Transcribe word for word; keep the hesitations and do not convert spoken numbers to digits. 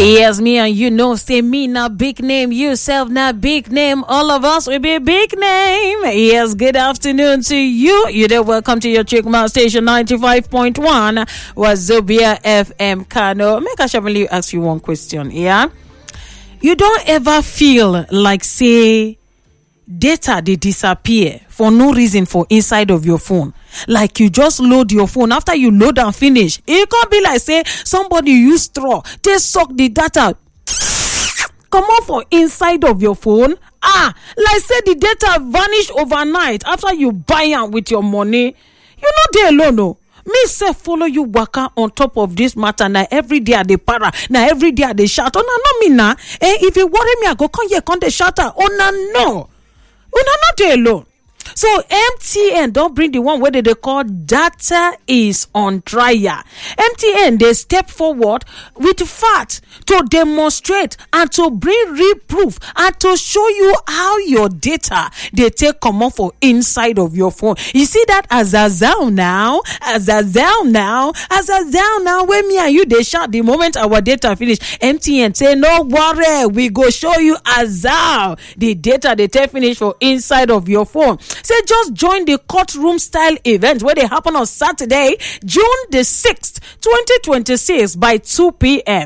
Yes, me and you know, say me not big name, yourself not big name, all of us will be big name. Yes, good afternoon to you. You there, welcome to your Chikma station ninety-five point one, Wazobia F M Kano. Make I sharply ask you one question, yeah? You don't ever feel like, say, data they disappear for no reason for inside of your phone, like you just load your phone, after you load and finish, it can't be like say somebody use straw they suck the data come on for inside of your phone. Ah, like say the data vanish overnight after you buy am with your money. You know they alone. No, me say follow you waka on top of this matter. Now every day I dey para, now every day I dey shout. Oh no, no me na. Eh, if you worry me, I go come here, come dey shout. Oh no, no. Una not dey alone. So M T N don't bring the one where they, they call data is on trial. M T N they step forward with facts to demonstrate and to bring real proof and to show you how your data they take come off for inside of your phone. You see that as a sound now, as a sound now, as a sound now. When me and you they shout the moment our data finish, M T N say no worry, we go show you as how the data they take finish for inside of your phone. Say just join the courtroom style event where they happen on Saturday, June the sixth, twenty twenty-six by two p.m.